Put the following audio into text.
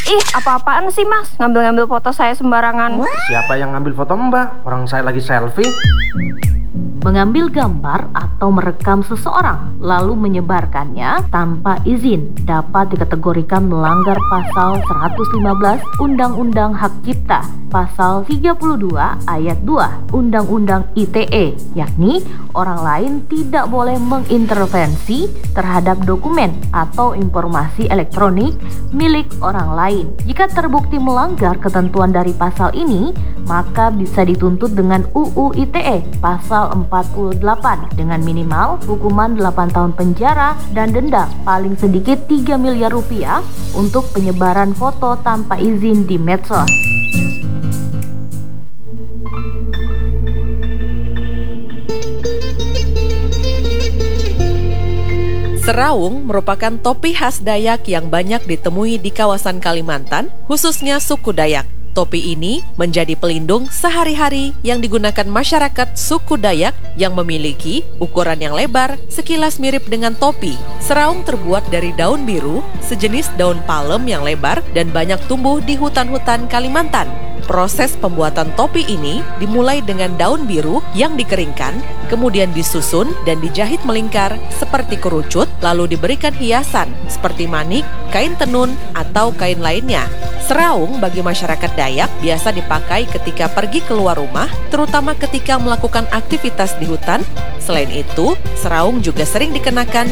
Ih, apa-apaan sih mas? Ngambil-ngambil foto saya sembarangan. Siapa yang ngambil foto Mbak? Orang saya lagi selfie. Mengambil gambar atau merekam seseorang lalu menyebarkannya tanpa izin dapat dikategorikan melanggar pasal 115 Undang-Undang Hak Cipta, pasal 32 ayat 2 Undang-Undang ITE, yakni orang lain tidak boleh mengintervensi terhadap dokumen atau informasi elektronik milik orang lain. Jika terbukti melanggar ketentuan dari pasal ini, maka bisa dituntut dengan UU ITE pasal 48 dengan minimal hukuman 8 tahun penjara dan denda paling sedikit 3 miliar rupiah untuk penyebaran foto tanpa izin di medsos. Seraung merupakan topi khas Dayak yang banyak ditemui di kawasan Kalimantan, khususnya suku Dayak. Topi ini menjadi pelindung sehari-hari yang digunakan masyarakat suku Dayak yang memiliki ukuran yang lebar, sekilas mirip dengan topi. Seraung terbuat dari daun biru, sejenis daun palem yang lebar dan banyak tumbuh di hutan-hutan Kalimantan. Proses pembuatan topi ini dimulai dengan daun biru yang dikeringkan, kemudian disusun dan dijahit melingkar seperti kerucut, lalu diberikan hiasan seperti manik, kain tenun, atau kain lainnya. Seraung bagi masyarakat Dayak biasa dipakai ketika pergi keluar rumah, terutama ketika melakukan aktivitas di hutan. Selain itu, seraung juga sering dikenakan